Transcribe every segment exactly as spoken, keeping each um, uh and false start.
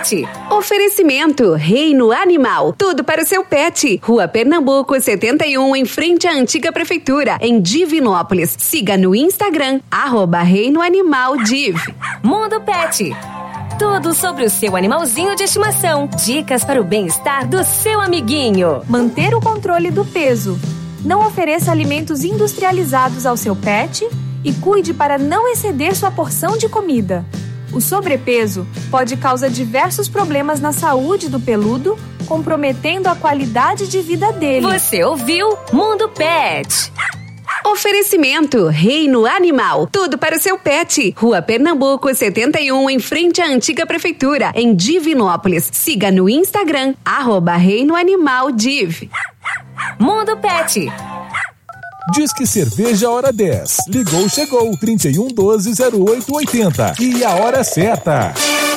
Pet. Oferecimento Reino Animal. Tudo para o seu pet. Rua Pernambuco, setenta e um, em frente à antiga prefeitura, em Divinópolis. Siga no Instagram, arroba Reino Animal Div. Mundo Pet. Tudo sobre o seu animalzinho de estimação. Dicas para o bem-estar do seu amiguinho. Manter o controle do peso. Não ofereça alimentos industrializados ao seu pet e cuide para não exceder sua porção de comida. O sobrepeso pode causar diversos problemas na saúde do peludo, comprometendo a qualidade de vida dele. Você ouviu Mundo Pet. Oferecimento Reino Animal. Tudo para o seu pet. Rua Pernambuco, setenta e um, em frente à antiga prefeitura, em Divinópolis. Siga no Instagram, arroba Reino Animal Div. Mundo Pet. Disque Cerveja Hora dez. Ligou, chegou. trinta e um, doze, zero oito, oitenta. E a hora certa.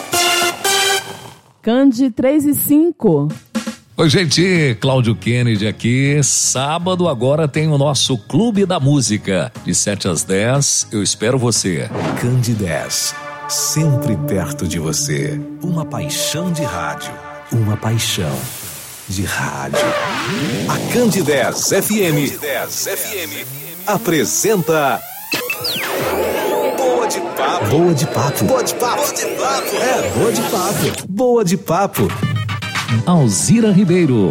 Cande três e cinco. Oi, gente, Cláudio Kennedy aqui. Sábado agora tem o nosso Clube da Música. De sete às dez, eu espero você. Cande dez, sempre perto de você. Uma paixão de rádio, uma paixão de rádio. A Cande dez F M, dez F M apresenta Boa de Papo. Boa de Papo. Boa de Papo. Boa de Papo. É, Boa de Papo. Boa de Papo. Alzira Ribeiro.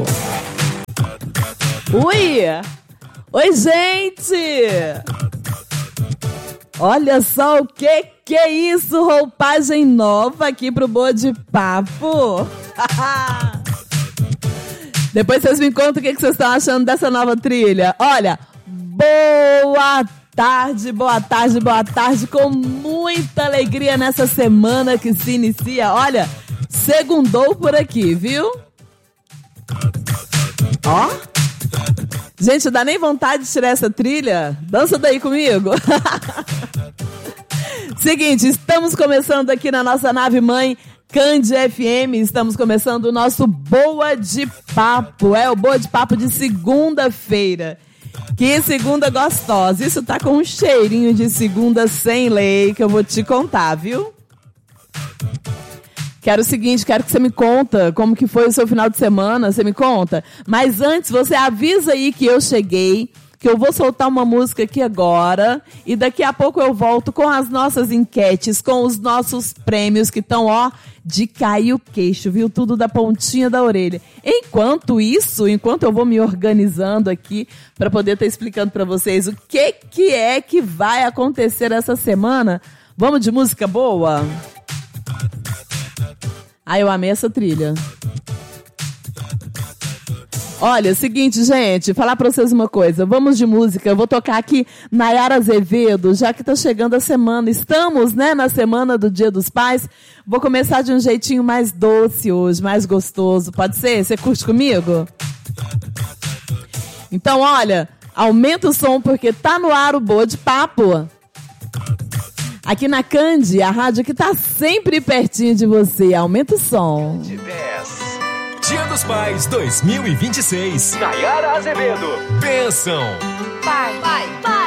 Ui! Oi, gente! Olha só o que que é isso, roupagem nova aqui pro Boa de Papo. Depois vocês me contam o que que vocês estão achando dessa nova trilha. Olha, boa tarde, boa tarde, boa tarde, com muita alegria nessa semana que se inicia. Olha, segundou por aqui, viu? Ó. Gente, dá nem vontade de tirar essa trilha? Dança daí comigo. Seguinte, estamos começando aqui na nossa nave mãe, Cande F M. Estamos começando o nosso Boa de Papo. É o Boa de Papo de segunda-feira. Que segunda gostosa. Isso tá com um cheirinho de segunda sem lei que eu vou te contar, viu? Quero o seguinte, quero que você me conta como que foi o seu final de semana, você me conta. Mas antes, você avisa aí que eu cheguei, que eu vou soltar uma música aqui agora e daqui a pouco eu volto com as nossas enquetes, com os nossos prêmios que estão, ó, de cair o queixo, viu? Tudo da pontinha da orelha. Enquanto isso, enquanto eu vou me organizando aqui para poder estar explicando para vocês o que, que é que vai acontecer essa semana, vamos de música boa? Ah, eu amei essa trilha. Olha, seguinte, gente, falar pra vocês uma coisa. Vamos de música. Eu vou tocar aqui Nayara Azevedo, já que tá chegando a semana. Estamos, né, na semana do Dia dos Pais. Vou começar de um jeitinho mais doce hoje, mais gostoso. Pode ser? Você curte comigo? Então, olha, aumenta o som porque tá no ar o Boa de Papo. Aqui na Cande, a rádio que tá sempre pertinho de você. Aumenta o som. Dia dos Pais dois mil e vinte e seis. Nayara Azevedo. Bênção. Pai, pai, pai.